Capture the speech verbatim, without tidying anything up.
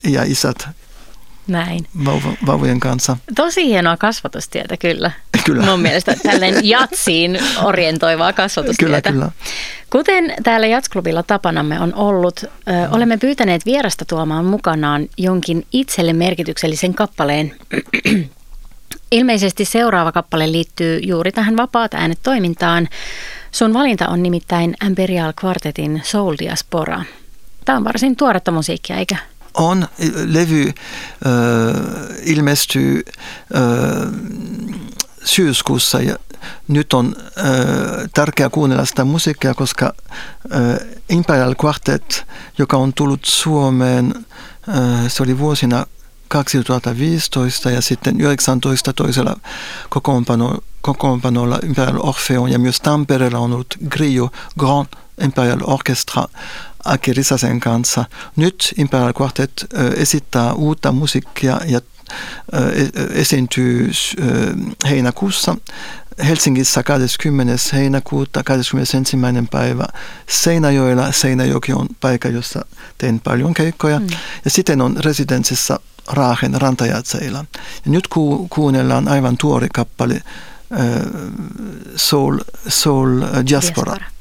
ja isät Näin. Vauva, vauvojen kanssa. Tosi hienoa kasvatustietä kyllä. Kyllä. Mun mielestä tällainen jatsiin orientoivaa kasvatustietä. Kyllä, kyllä. Kuten täällä Jatsklubilla tapanamme on ollut, ö, olemme pyytäneet vierasta tuomaan mukanaan jonkin itselle merkityksellisen kappaleen. Ilmeisesti seuraava kappale liittyy juuri tähän vapaat äänet -toimintaan. Sun valinta on nimittäin Imperial Quartetin Soul Diaspora. Tämä on varsin tuoretta musiikkia, eikä? On. Levy äh, ilmestyy äh, syyskuussa ja nyt on äh, tärkeää kuunnella sitä musiikkia, koska äh, Imperial Quartet, joka on tullut Suomeen, äh, se oli vuosina kaksituhattaviisitoista ja sitten yhdeksäntoista toisella kokoonpano, kokoonpanolla Imperial Orpheon ja myös Tampereella on ollut Grio Grand Imperial Orchestra Aki Risasen kanssa. Nyt Imperial Quartet äh, esittää uutta musiikkia ja äh, esiintyy äh, heinäkuussa Helsingissä kahdeskymmenes heinäkuuta, kahdeskymmenesensimmäinen päivä Seinäjoella. Seinäjoki on paikka, jossa teen paljon keikkoja. Mm. Ja sitten on residenssissä Raahen rantajatseilla. Ja nyt ku, kuunnellaan aivan tuori kappale äh, Soul, Soul Diaspora. Diaspora.